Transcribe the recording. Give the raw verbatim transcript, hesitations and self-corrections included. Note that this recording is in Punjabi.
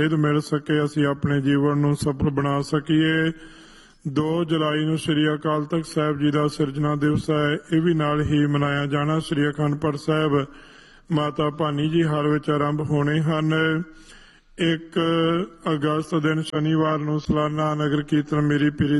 ਮਿਲ ਸਕੇ, ਅਸੀਂ ਆਪਣੇ ਜੀਵਨ ਨੂੰ ਸਫਲ ਬਣਾ ਸਕੀਏ। ਦੋ ਜੁਲਾਈ ਨੂੰ ਸ੍ਰੀ ਅਕਾਲ ਤਖਤ ਸਾਹਿਬ ਜੀ ਦਾ ਸਿਰਜਣਾ ਦਿਵਸ ਹੈ, ਇਹ ਵੀ ਨਾਲ ਹੀ ਮਨਾਇਆ ਜਾਣਾ। ਸ੍ਰੀ ਅਖੰਡ ਪਾਠ ਸਾਹਿਬ ਮਾਤਾ ਭਾਨੀ ਜੀ ਹਾਲ ਵਿੱਚ ਆਰੰਭ ਹੋਣੇ ਹਨ। ਇੱਕ ਅਗਸਤ ਦਿਨ ਸ਼ਨੀਵਾਰ ਨੂੰ ਸਾਲਾਨਾ ਨਗਰ ਕੀਰਤਨ ਮੇਰੀ ਪੀਰੀ